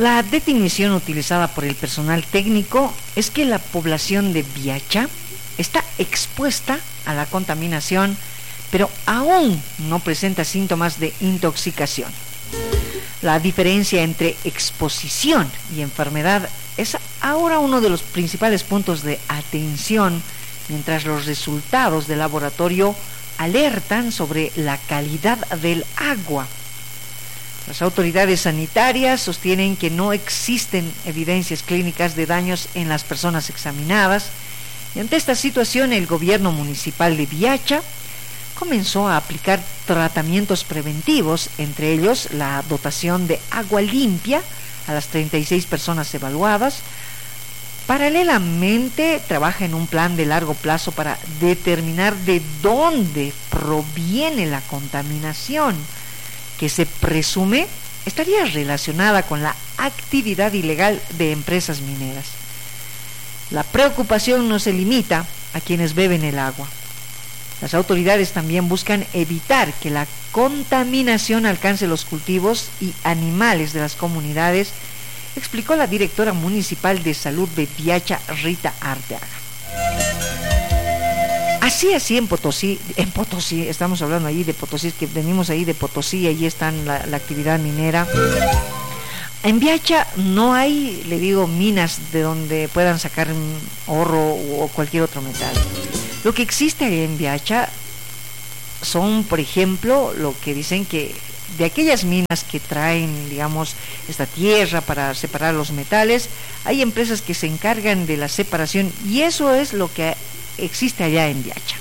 La definición utilizada por el personal técnico es que la población de Viacha está expuesta a la contaminación, pero aún no presenta síntomas de intoxicación. La diferencia entre exposición y enfermedad es ahora uno de los principales puntos de atención, mientras los resultados del laboratorio alertan sobre la calidad del agua. Las autoridades sanitarias sostienen que no existen evidencias clínicas de daños en las personas examinadas, y ante esta situación el gobierno municipal de Viacha comenzó a aplicar tratamientos preventivos, entre ellos la dotación de agua limpia a las 36 personas evaluadas. Paralelamente trabaja en un plan de largo plazo para determinar de dónde proviene la contaminación, que se presume estaría relacionada con la actividad ilegal de empresas mineras. La preocupación no se limita a quienes beben el agua. Las autoridades también buscan evitar que la contaminación alcance los cultivos y animales de las comunidades, explicó la directora municipal de salud de Viacha, Rita Arteaga. Así en Potosí, estamos hablando ahí de Potosí, es que venimos ahí de Potosí, ahí está la actividad minera. En Viacha no hay, le digo, minas de donde puedan sacar oro o cualquier otro metal. Lo que existe ahí en Viacha son, por ejemplo, lo que dicen que de aquellas minas que traen, digamos, esta tierra para separar los metales, hay empresas que se encargan de la separación y eso es lo que existe allá en Viacha.